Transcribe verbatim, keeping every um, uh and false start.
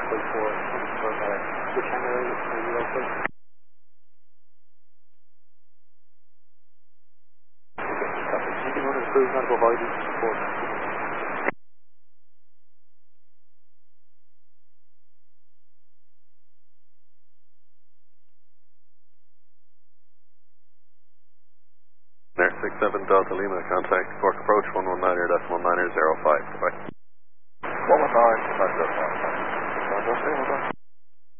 Please for confirm uh, which hangar are you are, please? Okay, copy. Anything on the crew not provided support? Air six seven Delta Lima, contact Cork approach one one nine decimal nine zero five. Bye. one one nine, nine zero five.